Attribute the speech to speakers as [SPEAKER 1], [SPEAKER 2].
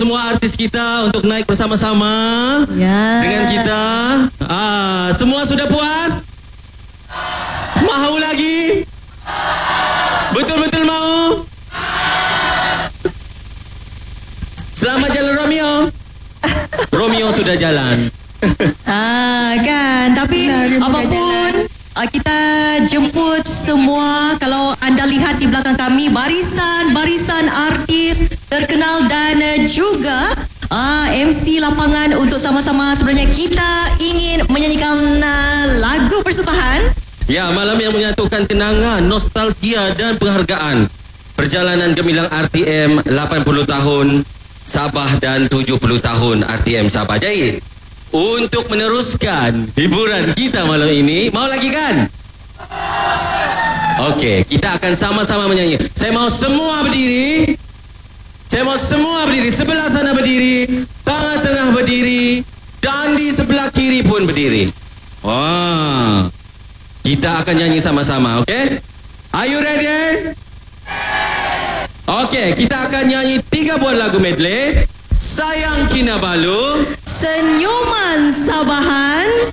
[SPEAKER 1] semua artis kita untuk naik bersama-sama dengan kita. Semua sudah puas? Mahu lagi? Betul-betul mau? Selamat jalan Romeo. Romeo sudah jalan.
[SPEAKER 2] Kan. Tapi apapun kita jemput semua. Kalau anda lihat di belakang kami, barisan artis terkenal dan juga MC lapangan untuk sama-sama sebenarnya kita ingin menyanyikan lagu persembahan.
[SPEAKER 1] Ya, malam yang menyatukan kenangan, nostalgia dan penghargaan. Perjalanan gemilang RTM 80 tahun Sabah dan 70 tahun RTM Sabah. Jadi, untuk meneruskan hiburan kita malam ini, mau lagi kan? Okey, kita akan sama-sama menyanyi. Saya mau semua berdiri. Sebelah sana berdiri, tengah-tengah berdiri, dan di sebelah kiri pun berdiri. Wah. Kita akan nyanyi sama-sama, okey? Are you ready? Okey, kita akan nyanyi 3 buah lagu medley. Sayang Kinabalu,
[SPEAKER 2] Senyuman Sabahan,